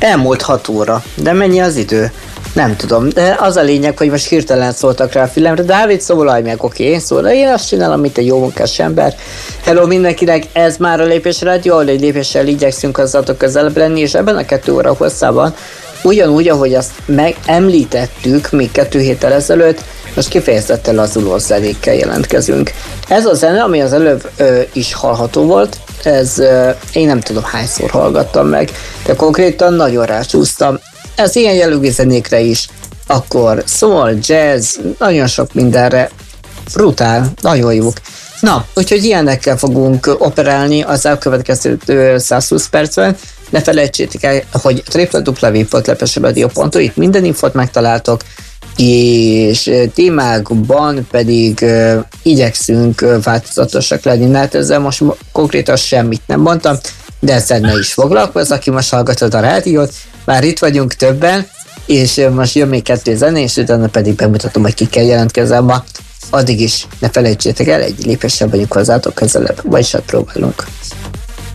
Elmúlt 6 óra, de mennyi az idő? Nem tudom, de az a lényeg, hogy most hirtelen szóltak rá a filmre. Dávid, szólalj meg, oké? Szóval én azt csinálom, mint egy jó munkás ember. Hello mindenkinek, ez már a Lépés Rádió, ahol egy lépéssel igyekszünk hozzátok közelebb lenni, és ebben a 2 óra hosszában, ugyanúgy, ahogy azt megemlítettük még 2 héttel ezelőtt, most kifejezetten lazuló zenékkel jelentkezünk. Ez a zene, ami az előbb is hallható volt, ez én nem tudom hányszor hallgattam meg, de konkrétan nagyon rácsúsztam. Ez ilyen jellegű zenékre is, akkor soul, jazz, nagyon sok mindenre, brutál, nagyon jók. Na, úgyhogy ilyenekkel fogunk operálni az elkövetkező 120 percben. Ne felejtsétek el, hogy www.lepesradio.hu, itt minden infot megtaláltok, és témákban pedig igyekszünk változatosak lenni. Hát ezzel most konkrétan semmit nem mondtam, de ezzel ne is foglalkozz, aki most hallgatod a rádiót, már itt vagyunk többen, és most jön még 2 zene, és utána pedig bemutatom, hogy ki kell jelentkezem ma. Addig is ne felejtsétek el, egy lépéssel vagyunk hozzátok közelebb, vagyis hát próbálunk.